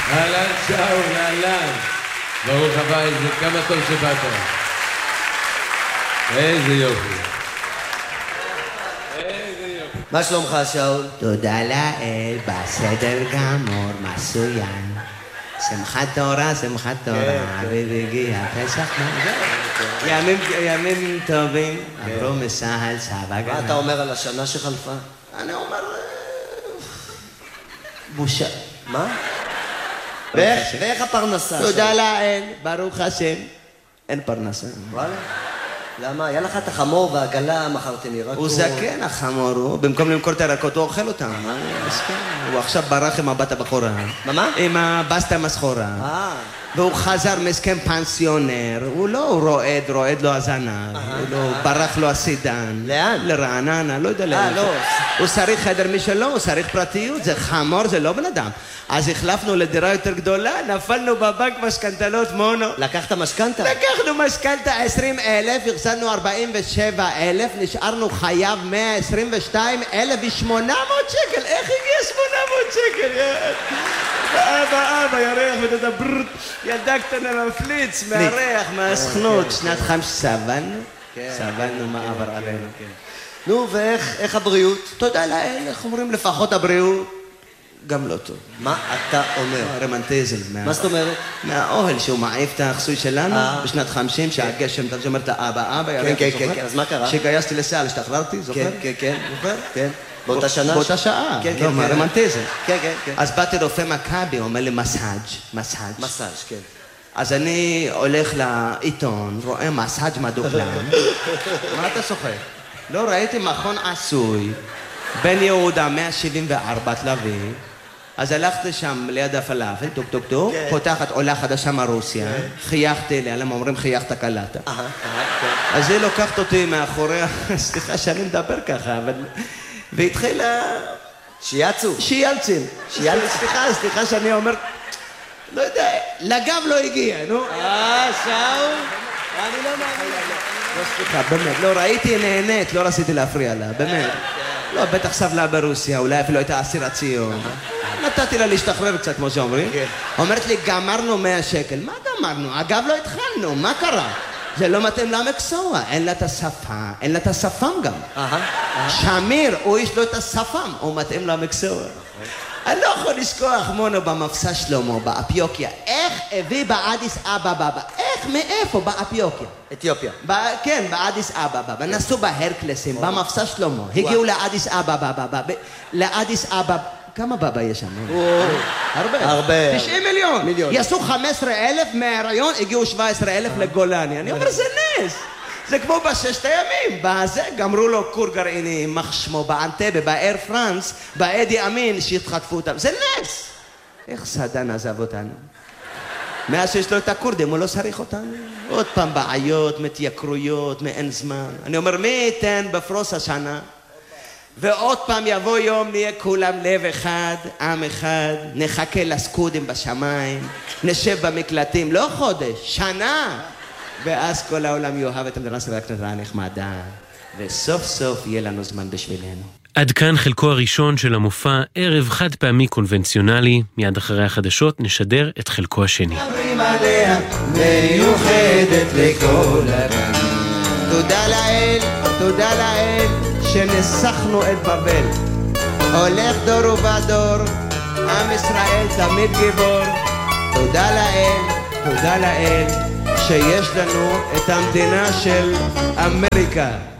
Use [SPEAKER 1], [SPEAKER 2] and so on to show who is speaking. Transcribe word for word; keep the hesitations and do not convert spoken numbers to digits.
[SPEAKER 1] אהלן שאול, אהלן. ברוך הבא, איזה כמה טוב שבאת. איזה יופי. איזה יופי.
[SPEAKER 2] מה שלומך, שאול?
[SPEAKER 3] תודה לאל, בסדר גמור, מצוין. שמחת תורה, שמחת תורה, והגיע פסח נגד. ימים טובים, עברו מסהל, סבא גנב.
[SPEAKER 2] מה אתה אומר על השנה שחלפה?
[SPEAKER 3] אני אומר... בושה.
[SPEAKER 2] מה? ואיך הפרנסה?
[SPEAKER 3] תודה לאל, ברוך השם. אין פרנסה.
[SPEAKER 2] וואלה? למה? היה לך את החמור והעגלה, מכרתם ירקות.
[SPEAKER 3] הוא זקן החמור, הוא במקום למכור את הירקות הוא אוכל אותם. הוא עכשיו ברח עם הבת הבחורה.
[SPEAKER 2] מה?
[SPEAKER 3] עם הבסטה המסחורה.
[SPEAKER 2] אה.
[SPEAKER 3] והוא חזר מסכם פנסיונר. הוא לא רועד, רועד לו הזנב. הוא ברח לו הסידן.
[SPEAKER 2] לאן?
[SPEAKER 3] לרעננה, לא יודע לאן.
[SPEAKER 2] אה, לא.
[SPEAKER 3] הוא צריך חדר משלו, הוא צריך פרטיות. זה חמור, זה לא בן אדם. אז החלפנו לדירה יותר גדולה, נפלנו בבנק משכנתלות מונו.
[SPEAKER 2] לקחת משכנתה?
[SPEAKER 3] לקחנו משכנתה עשרים אלף, החזרנו ארבעים ושבע אלף, נשארנו חייב מאה עשרים ושתיים אלף ושמונה מאות שקל. איך הגיע שמונה מאות שקל? אבא, אבא, ירח ודודה ברוט, ילדה קטנה מפליץ, מהריח, מהסכנות. שנת חמש סבלנו, סבלנו מה עבר עלינו.
[SPEAKER 2] נו, ואיך הבריאות?
[SPEAKER 3] תודה לאל, איך אומרים, לפחות הבריאות. גם לא טוב.
[SPEAKER 2] מה אתה אומר?
[SPEAKER 3] רומנטיזם.
[SPEAKER 2] מה זאת אומרת?
[SPEAKER 3] מהאוהל שהוא מעיף את האחסוי שלנו בשנת חמישים, שהגשם, אתה אומרת לאבא, אבא, ירח,
[SPEAKER 2] כן, כן, כן, אז מה קרה?
[SPEAKER 3] שגייסתי לסעל, השתחררתי, זוכר?
[SPEAKER 2] כן, כן, כן.
[SPEAKER 3] זוכר?
[SPEAKER 2] כן. באותה שנה?
[SPEAKER 3] באותה שעה.
[SPEAKER 2] כן, כן.
[SPEAKER 3] לא, רומנטיזם.
[SPEAKER 2] כן, כן, כן.
[SPEAKER 3] אז באתי רופא מכבי, הוא אומר לי מסאג', מסאג'.
[SPEAKER 2] מסאג', כן.
[SPEAKER 3] אז אני הולך לעיתון, רואה מסאג' מדופלם. מה אתה שוחק? לא ראיתי מכון עשוי, בן יהודה מאה שבעים וארבע תל אביב. אז הלכתי שם ליד הפלאפל, טוק טוק טוק, פותחת עולה חדשה מרוסיה, חייכתי אליה, למה אומרים חייכת קלטה. אז היא לוקחת אותי מאחוריה, סליחה שאני מדבר ככה, אבל... והתחילה...
[SPEAKER 2] שיאצו.
[SPEAKER 3] שיאלצים. שיאלצים. סליחה, סליחה שאני אומר... לא יודע, לגב לא הגיע, נו.
[SPEAKER 2] אה, שאול? אני לא מאמין.
[SPEAKER 3] לא, סליחה, באמת, לא ראיתי נהנית, לא רציתי להפריע לה, באמת. לא, בטח סבלה ברוסיה, אולי אפילו הייתה אסיר הציון. נתתי לה להשתחרר קצת, כמו שאומרים. אומרת לי, גמרנו מאה שקל. מה גמרנו? אגב, לא התחלנו, מה קרה? זה לא מתאים למקצוע, אין לה את השפה, אין לה את השפם גם. שמיר, הוא יש לו את השפם, הוא מתאים למקצוע. אני לא יכול לשכוח מונו במפסע שלמה, באפיוקיה. איך הביא באדיס אבבה? איך, מאיפה? באפיוקיה.
[SPEAKER 2] אתיופיה.
[SPEAKER 3] כן, באדיס אבבה. נסעו בהרקלסים, במפסע שלמה. הגיעו לאדיס אבבה. לאדיס אבבה. כמה בבא יש שם? הרבה.
[SPEAKER 2] הרבה.
[SPEAKER 3] תשעים מיליון. מיליון. יעשו חמישה עשר אלף מההיריון, הגיעו שבעה עשר אלף לגולני. אני אומר, זה נס. זה כמו בששת הימים, בזה גמרו לו כור גרעיני, יימח שמו, באנטבה, באייר פרנס, באדי אמין שהתחטפו אותם. זה נס! איך סדן עזב אותנו? מאז שיש לו את הכורדים, הוא לא צריך אותנו. עוד פעם בעיות, מתייקרויות, מאין זמן. אני אומר, מי ייתן בפרוס השנה? ועוד פעם יבוא יום, נהיה כולם לב אחד, עם אחד, נחכה לסקודים בשמיים, נשב במקלטים, לא חודש, שנה. ואז כל העולם יאהב את המדינה של הקטנה הנחמדה, וסוף סוף יהיה לנו זמן בשבילנו.
[SPEAKER 4] עד כאן חלקו הראשון של המופע ערב חד פעמי קונבנציונלי. מיד אחרי החדשות נשדר את חלקו השני.
[SPEAKER 3] מדברים עליה מיוחדת לכל אדם. תודה לאל, תודה לאל שנסחנו את בבל. הולך דור ובדור, עם ישראל תמיד גיבור. תודה לאל, תודה לאל שיש לנו את המדינה של אמריקה.